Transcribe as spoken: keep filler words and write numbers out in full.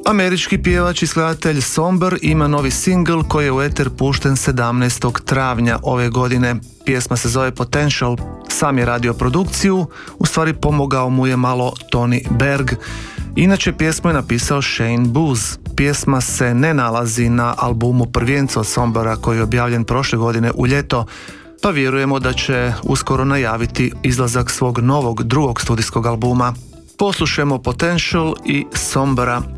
Američki pjevač i skladatelj Somber ima novi singl koji je u eter pušten sedamnaestog travnja ove godine. Pjesma se zove Potential. Sam je radio produkciju, u stvari pomogao mu je malo Tony Berg. Inače, pjesmu je napisao Shane Booz. Pjesma se ne nalazi na albumu Prvijenca od Sombera koji je objavljen prošle godine u ljeto, pa vjerujemo da će uskoro najaviti izlazak svog novog drugog studijskog albuma. Poslušajmo Potential i Sombera.